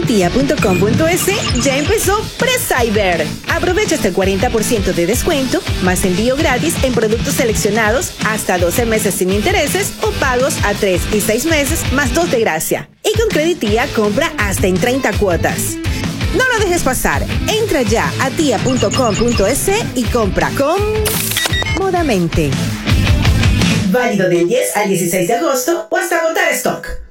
tia.com.es ya empezó Pre-Cyber. Aprovecha hasta el 40% de descuento, más envío gratis en productos seleccionados hasta 12 meses sin intereses o pagos a 3 y 6 meses más 2 de gracia. Y con Creditía compra hasta en 30 cuotas. No lo dejes pasar. Entra ya a tia.com.es y compra cómodamente. Válido del 10 al 16 de agosto o hasta agotar stock.